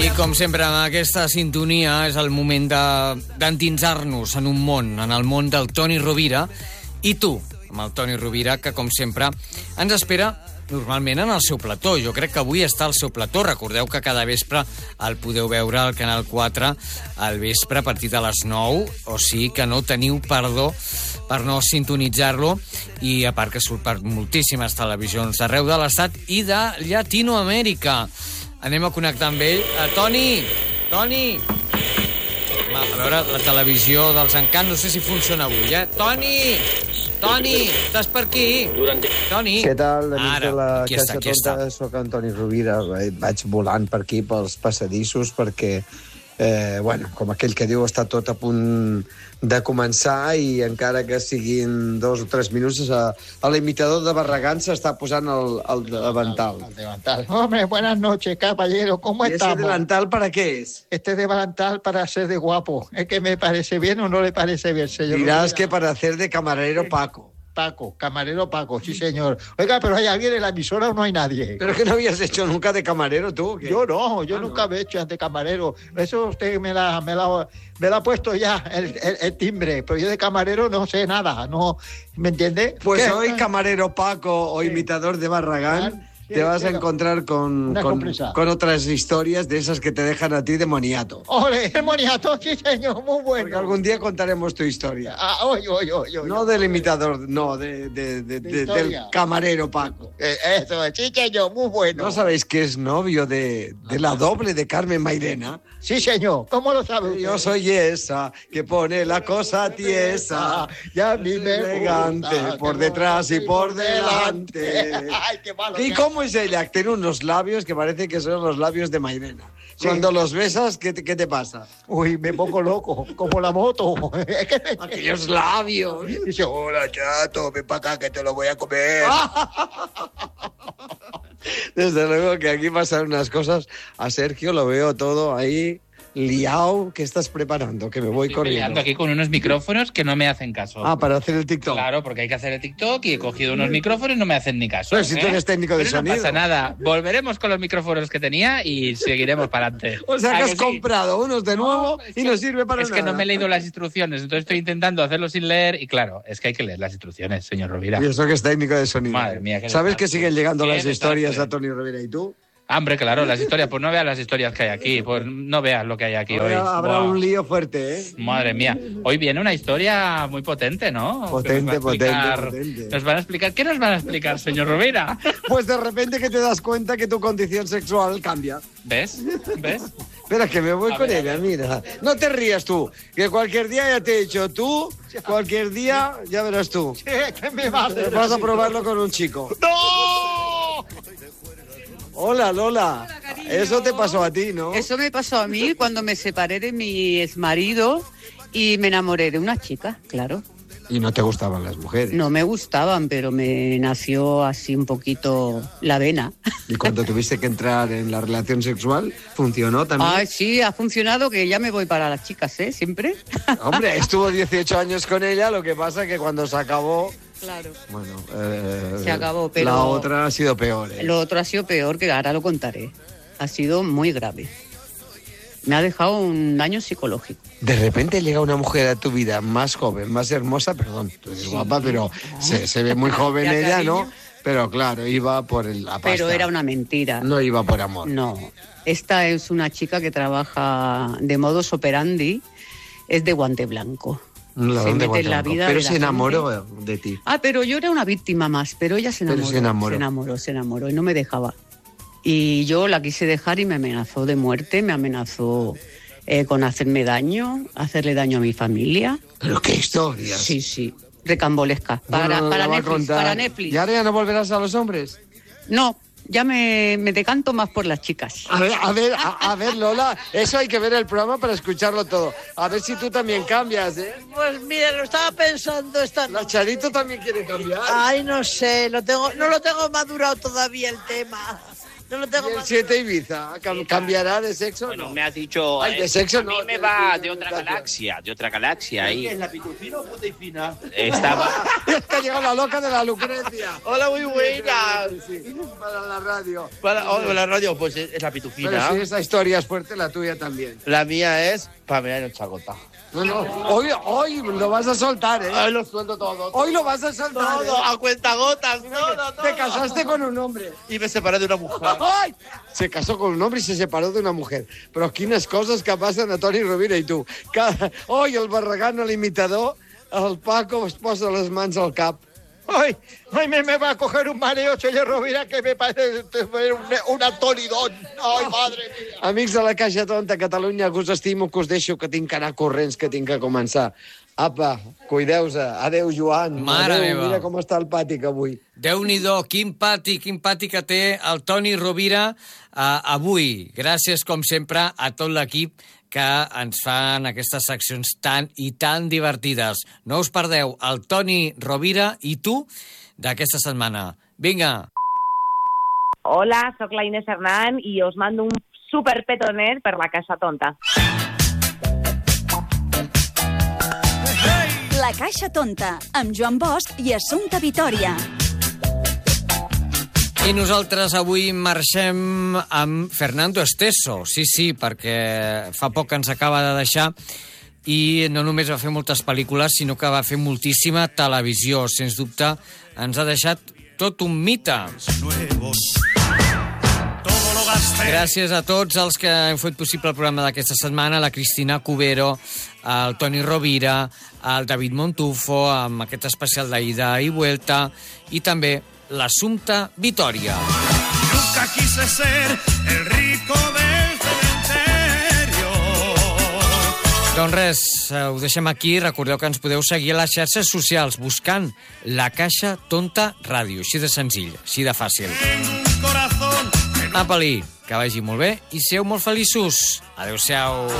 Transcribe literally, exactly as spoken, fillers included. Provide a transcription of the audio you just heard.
I com sempre, amb aquesta sintonia és el moment d'endinsar-nos en un món, en el món del Toni Rovira. I tu, amb el Toni Rovira, que com sempre ens espera normalment en el seu plató. Jo crec que avui està al seu plató. Recordeu que cada vespre el podeu veure al Canal quatre al vespre a partir de les nou, o sigui que no teniu perdó per no sintonitzar-lo, i a part que surt per moltíssimes televisions d'arreu de l'Estat i de Llatinoamèrica. Anem a connectar amb ell. Uh, Toni! Toni! Va, a veure, la televisió dels Encants, no sé si funciona avui, eh? Toni! Toni! Estàs per aquí? Toni! Què tal, amics Ara, de la aquí Caixa està, aquí Tonta? està. Soc Antoni Rovira. Vaig volant per aquí, pels passadissos, perquè, eh, bueno, com aquell que diu, està tot a punt de començar i encara que siguin dos o tres minuts, a, a l'imitador de Barragán s'està posant el, el delantal. El delantal. Hombre, buenas noches, caballero. ¿Cómo ¿Y ese estamos? delantal para qué es? Este delantal para ser de guapo. ¿Es que me parece bien o no le parece bien, señor? Dirás Rovira? que para hacer de camarero Paco. Paco, camarero Paco, sí, señor. Oiga, pero ¿hay alguien en la emisora o no hay nadie? ¿Pero que no habías hecho nunca de camarero tú? ¿Qué? Yo no, yo Ah, nunca no. me he hecho de camarero. Eso usted me la, me la, me la ha puesto ya, el, el, el timbre. Pero yo de camarero no sé nada, no, ¿me entiende? Pues ¿Qué? hoy camarero Paco o Sí. imitador de Barragán, Sí, te vas a sí, encontrar con, una con, sorpresa. con otras historias de esas que te dejan a ti de moniato. ¡Ole, el moniato! Sí, señor, muy bueno. Porque algún día contaremos tu historia. Ah, oye, oye, oye, oye. No del imitador, no, de, de- de- De de- historia. del camarero Paco. Eh, Eso, sí, señor, muy bueno. ¿No sabéis que es novio de, de la doble de Carmen Mairena? Sí, señor. ¿Cómo lo sabe usted? Yo soy esa que pone la cosa tiesa, Ya a mí me elegante, gusta, por que detrás y me- por delante. Ay, qué malo. ¿Y que- cómo es ella? Tiene unos labios que parece que son los labios de Mairena. Sí. Cuando los besas, ¿qué te, qué te pasa? Uy, me pongo loco, como la moto. Es que me- Aquellos labios. Dice, hola, chato, ven para acá que te lo voy a comer. Desde luego que aquí pasan unas cosas. A Sergio lo veo todo ahí liado. ¿Qué estás preparando? Que me voy Estoy corriendo. peleando aquí con unos micrófonos que no me hacen caso. Ah, para hacer el TikTok. Claro, porque hay que hacer el TikTok y he cogido unos micrófonos y no me hacen ni caso. Pero si tú ¿eh? eres técnico de Pero sonido. No pasa nada. Volveremos con los micrófonos que tenía y seguiremos para adelante. O sea ¿A que has sí? comprado unos de nuevo No, es y que- no sirve para Es nada. que no me he leído las instrucciones, entonces estoy intentando hacerlo sin leer y claro, es que hay que leer las instrucciones, señor Rovira. Y eso que es técnico de sonido. Madre mía, qué ¿Sabes que desastre. siguen llegando Qué las historias desastre. a Toni Rovira y tú? Ah, hombre, claro, las historias, pues no veas las historias que hay aquí, pues no veas lo que hay aquí hoy. Habrá, habrá Buah. un lío fuerte, ¿eh? Madre mía, hoy viene una historia muy potente, ¿no? Potente, Que nos va a explicar- potente, potente. Nos van a explicar, ¿qué nos van a explicar, señor Rovira? Pues de repente que te das cuenta que tu condición sexual cambia. ¿Ves? ¿Ves? Espera, que me voy A con ver, a ella, mira. No te rías tú, que cualquier día ya te he dicho tú, cualquier día ya verás tú. ¿Qué me va a hacer? Vas a probarlo con un chico. ¡No! Hola, Lola. Eso te pasó a ti, ¿no? Eso me pasó a mí cuando me separé de mi exmarido y me enamoré de una chica, claro. Y no te gustaban las mujeres. No me gustaban, pero me nació así un poquito la vena. Y cuando tuviste que entrar en la relación sexual, ¿funcionó también? Ay, sí, ha funcionado, que ya me voy para las chicas, ¿eh? Siempre. Hombre, estuvo dieciocho años con ella, lo que pasa que cuando se acabó, Claro. bueno, eh, Se acabó, pero- la otra ha sido peor. ¿eh? Lo otro ha sido peor, que ahora lo contaré. Ha sido muy grave. Me ha dejado un daño psicológico. De repente llega una mujer a tu vida más joven, más hermosa, perdón, tú eres guapa, pero se, se ve muy joven Ya, ella, ¿no? cariño. Pero claro, iba por el, la pasta. Pero era una mentira. No iba por amor. No, esta es una chica que trabaja de modus operandi, es de guante blanco. Un ladrón se de mete guante en la blanco. vida Pero de la se enamoró gente. de ti. Ah, pero yo era una víctima más, pero ella se Pero enamoró. se enamoró. Se enamoró, se enamoró y no me dejaba. Y yo la quise dejar y me amenazó de muerte, me amenazó eh, con hacerme daño, hacerle daño a mi familia. Pero qué historias. Sí, sí, recambolesca. Bueno, Para, no para, la va a Netflix, contar. para Netflix. ¿Y ahora ya no volverás a los hombres? No, ya me, me decanto más por las chicas. A ver, a ver, a, a ver, Lola, eso hay que ver el programa para escucharlo todo. A ver si tú también cambias, ¿eh? Pues mira, lo estaba pensando esta La noche. Charito también quiere cambiar. Ay, no sé, lo tengo, no lo tengo madurado todavía el tema. No lo tengo Y el más. siete Ibiza, ¿cam- ¿cambiará de sexo o Bueno, no? me has dicho... Ay, de eh, sexo a mí no, me de- va de- de otra de- galaxia, de otra galaxia ahí. ¿Es la pitufina o puta y fina? Estaba... Es que ha llegado la loca de la Lucrecia. Hola, muy buenas. Sí, sí, para la radio. Para, oh, la radio, pues es, es la Pero pitufina. si esa historia es fuerte, la tuya también. La mía es Pamela y Chagota. No, no, hoy, hoy lo vas a soltar, ¿eh? Ay, lo suelto todo. Hoy lo vas a soltar, Todo, ¿eh? a cuentagotas, todo, todo. Te casaste con un hombre. Y me separé de una mujer. ¡Ay! Se casó con un hombre i se separó d'una mujer. Però quines coses que passen a Toni Rovira i tu. Cada... Oi, el barragán, l'imitador, el Paco es posa les mans al cap. Ay, ay, me, me va a coger un mareo, señor Rovira, que me parece un, un atolidón. Ay, madre mía. Amics de la Caixa Tonta, Catalunya, que us estimo, que us deixo, que tinc que anar corrents, que tinc que començar. Apa, cuideu-se. Adéu, Joan. Mare Adéu, meva. mira com està el pàtic avui. Déu-n'hi-do, quin pati, quin pati que té el Toni Rovira eh, avui. Gràcies, com sempre, a tot l'equip que ens fan aquestes seccions tan i tan divertides. No us perdeu el Toni Rovira i tu d'aquesta setmana. Vinga! Hola, sóc la Inés Hernán i us mando un super petonet per la Caixa Tonta. La Caixa Tonta, amb Joan Bosch i Assumpta Vitòria. I nosaltres avui marxem amb Fernando Esteso. Sí, sí, perquè fa poc que ens acaba de deixar i no només va fer moltes pel·lícules, sinó que va fer moltíssima televisió. Sens dubte, ens ha deixat tot un mite. Gràcies a tots els que han fet possible el programa d'aquesta setmana, la Cristina Cubero, el Toni Rovira, el David Montufo, amb aquest especial d'Ida i Vuelta, i també l'Assumpta Vitòria. Nunca quise ser el rico del cementerio. Doncs res, ho deixem aquí. Recordeu que ens podeu seguir a les xarxes socials buscant La Caixa Tonta Ràdio. Així de senzill, així de fàcil. Apa-li, que vagi molt bé i sigueu molt feliços. Adéu-siau.